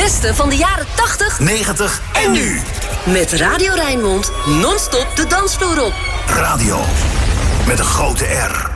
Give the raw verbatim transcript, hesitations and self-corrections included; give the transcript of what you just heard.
beste van de jaren tachtig, negentig en nu. Met Radio Rijnmond non-stop de dansvloer op. Radio met een grote R.